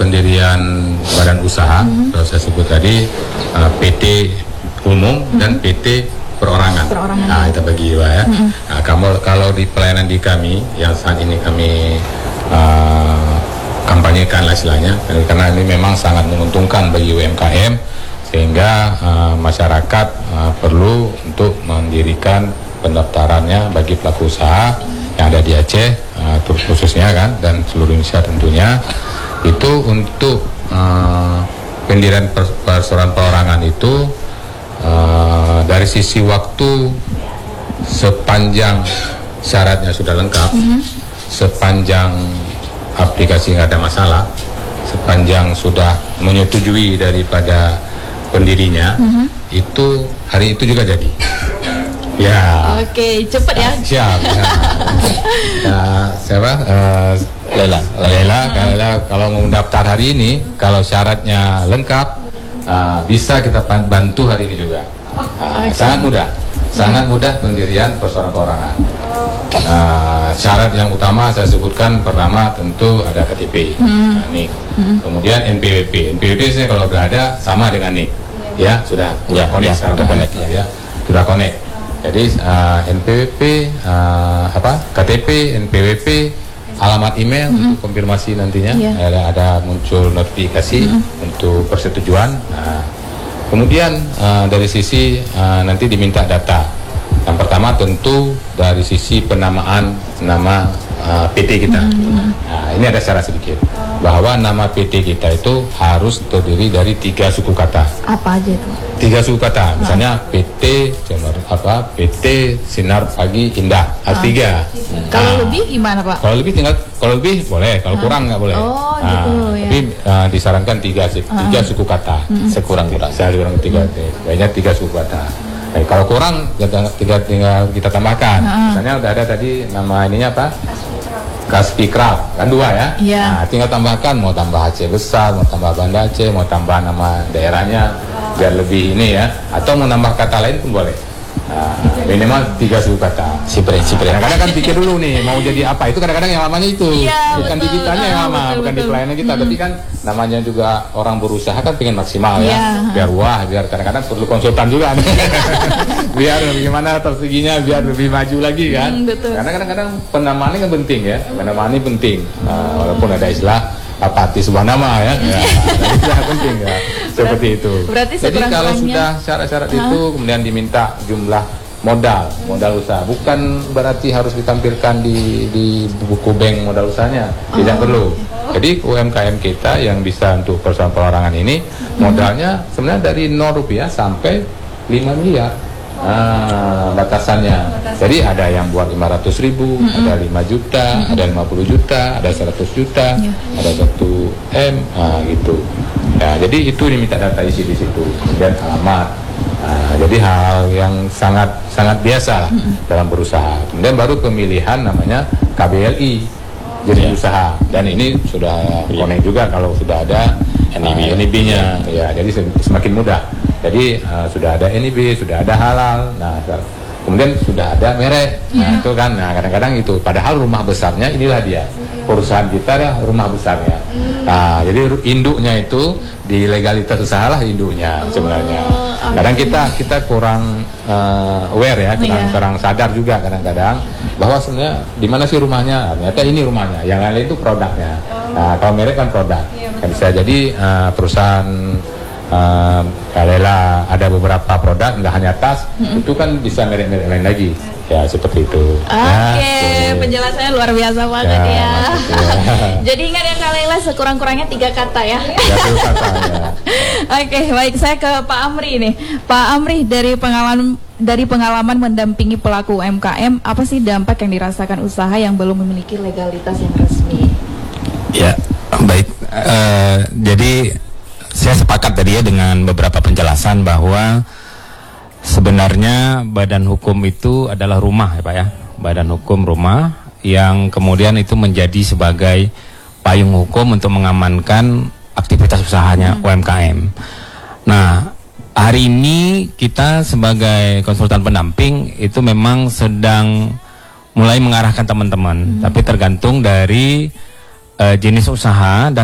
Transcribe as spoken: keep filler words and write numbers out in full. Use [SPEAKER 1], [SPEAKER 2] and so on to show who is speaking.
[SPEAKER 1] pendirian badan usaha, mm-hmm. kalau saya sebut tadi uh, P T umum mm-hmm. dan P T perorangan. perorangan. Nah, kita bagi dua ya. Mm-hmm. Nah, kamu kalau di pelayanan di kami yang saat ini kami uh, kampanyekan lah istilahnya, karena ini memang sangat menguntungkan bagi U M K M, sehingga uh, masyarakat uh, perlu untuk mendirikan pendaftarannya bagi pelaku usaha yang ada di Aceh, uh, khususnya kan, dan seluruh Indonesia tentunya, itu untuk uh, pendirian perseroan perorangan itu uh, dari sisi waktu sepanjang syaratnya sudah lengkap, mm-hmm. sepanjang aplikasi nggak ada masalah, sepanjang sudah menyetujui daripada pendirinya, mm-hmm. itu hari itu juga jadi. Ya.
[SPEAKER 2] Oke, cepet ya.
[SPEAKER 1] Siap. Ya. Nah, siapa? Uh, Lela. Lela. Lela. Kalau mau mendaftar hari ini, kalau syaratnya lengkap, uh, bisa kita bantu hari ini juga. Uh, okay. Sangat mudah, sangat mudah pendirian perseroan perorangan. Uh, syarat yang utama saya sebutkan pertama tentu ada K T P, hmm. nah, N I K. Hmm. Kemudian N P W P. N P W P saya kalau berada sama dengan N I K. Ya sudah, sudah ya, connect, ya, sudah connect ya, ya, sudah connect. Jadi uh, N P W P, uh, apa, K T P, N P W P, alamat email mm-hmm. untuk konfirmasi nantinya, yeah. ada, ada muncul notifikasi mm-hmm. untuk persetujuan. Nah, kemudian uh, dari sisi uh, nanti diminta data. Yang pertama tentu dari sisi penamaan nama uh, P T kita. Mm-hmm. Nah, ini ada syarat sedikit bahwa nama P T kita itu harus terdiri dari tiga suku kata.
[SPEAKER 2] Apa aja itu? Tiga
[SPEAKER 1] suku kata, misalnya oh. P T apa P T Sinar Pagi Indah, harus oh. tiga.
[SPEAKER 2] Hmm. Kalau nah, lebih gimana Pak?
[SPEAKER 1] Kalau lebih tinggal, kalau lebih boleh, kalau oh. kurang nggak boleh.
[SPEAKER 2] Oh
[SPEAKER 1] nah,
[SPEAKER 2] gitu ya.
[SPEAKER 1] Tapi uh, disarankan tiga, tiga oh. suku kata, hmm. sekurang-kurang. Saya kurang tiga, hmm. banyak tiga suku kata. Nah, kalau kurang, tiga tinggal kita tambahkan. Hmm. Misalnya udah ada tadi nama ininya apa? Kaspikraf, kan dua ya.
[SPEAKER 2] Yeah.
[SPEAKER 1] Nah, tinggal tambahkan, mau tambah Aceh besar, mau tambah Banda Aceh, mau tambah nama daerahnya biar lebih ini ya, atau mau nambah kata lain pun boleh. Nah, minimal tiga suku kata. Sipre, sipre. Nah, kadang-kadang kan pikir dulu nih mau jadi apa, itu kadang-kadang yang lamanya itu,
[SPEAKER 2] yeah,
[SPEAKER 1] bukan
[SPEAKER 2] betul.
[SPEAKER 1] digitalnya yang lama,
[SPEAKER 2] betul,
[SPEAKER 1] bukan
[SPEAKER 2] betul.
[SPEAKER 1] di pelayanan kita.
[SPEAKER 2] Hmm.
[SPEAKER 1] Tapi kan namanya juga orang berusaha kan pengen maksimal ya,
[SPEAKER 2] yeah.
[SPEAKER 1] biar wah, biar kadang-kadang perlu konsultan juga. Biar bagaimana strateginya biar lebih maju lagi kan. Hmm, karena kadang-kadang penamaan ini kan penting ya, penamaan ini penting. Nah, walaupun ada istilah apati sebuah nama ya, ya nah, itu sangat penting ya, seperti itu.
[SPEAKER 2] Berarti
[SPEAKER 1] jadi kalau sudah syarat-syarat huh? itu kemudian diminta jumlah modal, modal usaha, bukan berarti harus ditampilkan di di buku bank modal usahanya, oh. tidak perlu. Jadi U M K M kita yang bisa untuk perseroan perorangan ini modalnya sebenarnya dari nol rupiah sampai lima miliar. Nah, batasannya. Batasan. Jadi ada yang buat lima ratus ribu, mm-hmm. ada lima juta, mm-hmm. ada lima puluh juta, ada seratus juta, yeah. ada satu M, nah, gitu. Ya, jadi itu diminta data isi di situ, kemudian alamat. Nah, jadi hal yang sangat sangat biasa lah mm-hmm. dalam berusaha. Kemudian baru pemilihan namanya K B L I, jadi yeah. usaha. Dan ini sudah yeah. connect juga kalau sudah ada N I B, uh, N I B-nya. Ya, jadi semakin mudah. Jadi uh, sudah ada N I B, sudah ada halal. Nah, kemudian sudah ada merek. Nah, yeah. itu kan. Nah, kadang-kadang itu. Padahal rumah besarnya inilah dia. Perusahaan kita ya rumah besarnya. Nah, jadi induknya itu di legalitas usaha lah induknya sebenarnya. Kadang kita kita kurang uh, aware ya, kurang, yeah. kurang sadar juga kadang-kadang bahwa sebenarnya di mana sih rumahnya. Ternyata ini rumahnya. Yang lain itu produknya. Nah, kalau merek kan produk. Kan bisa jadi uh, perusahaan Uh, Lela ada beberapa produk, nggak hanya tas, mm-hmm. itu kan bisa merek-merek lain lagi, ya seperti itu.
[SPEAKER 2] Oke, okay, ya, penjelasannya luar biasa banget ya. ya. Jadi ingat ya Kak Lela, sekurang-kurangnya tiga kata ya. Tiga kata. Ya. Oke, okay, baik, saya ke Pak Amri nih. Pak Amri, dari pengalaman dari pengalaman mendampingi pelaku U M K M, apa sih dampak yang dirasakan usaha yang belum memiliki legalitas yang resmi?
[SPEAKER 3] Ya, baik. Uh, jadi saya sepakat tadi ya dengan beberapa penjelasan bahwa sebenarnya badan hukum itu adalah rumah ya Pak ya. Badan hukum rumah yang kemudian itu menjadi sebagai payung hukum untuk mengamankan aktivitas usahanya hmm. U M K M. Nah, hari ini kita sebagai konsultan pendamping itu memang sedang mulai mengarahkan teman-teman, hmm. tapi tergantung dari uh, jenis usaha dan